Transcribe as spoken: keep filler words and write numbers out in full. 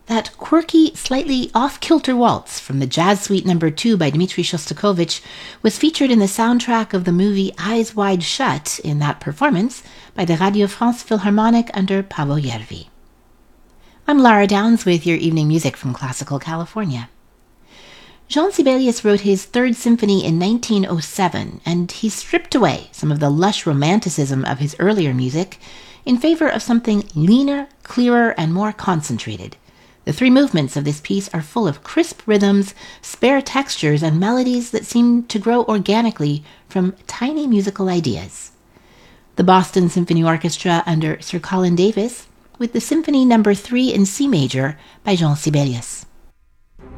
That quirky, slightly off-kilter waltz from the Jazz Suite number two by Dmitri Shostakovich was featured in the soundtrack of the movie Eyes Wide Shut in that performance by the Radio France Philharmonic under Paavo Järvi. I'm Lara Downs with your evening music from Classical California. Jean Sibelius wrote his Third Symphony in nineteen oh seven, and he stripped away some of the lush romanticism of his earlier music in favor of something leaner, clearer, and more concentrated. The three movements of this piece are full of crisp rhythms, spare textures, and melodies that seem to grow organically from tiny musical ideas. The Boston Symphony Orchestra under Sir Colin Davis with the Symphony number three in C major by Jean Sibelius.